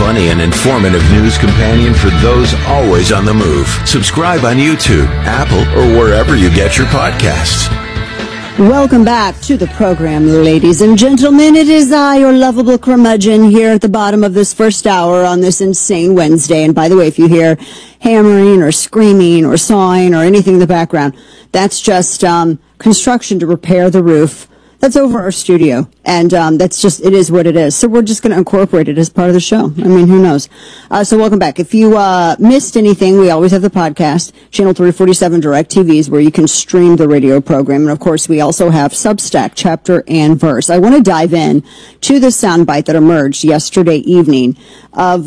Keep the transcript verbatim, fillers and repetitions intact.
funny and informative news companion for those always on the move. Subscribe on YouTube, Apple, or wherever you get your podcasts. Welcome back to the program, ladies and gentlemen. It is I, your lovable curmudgeon, here at the bottom of this first hour on this insane Wednesday. And by the way, if you hear hammering or screaming or sawing or anything in the background, that's just um, construction to repair the roof. That's over our studio, and um, that's just, it is what it is. So we're just going to incorporate it as part of the show. I mean, who knows? Uh, so welcome back. If you uh, missed anything, we always have the podcast, Channel three forty-seven DirecTV is where you can stream the radio program. And, of course, we also have Substack, Chapter and Verse. I want to dive in to the soundbite that emerged yesterday evening of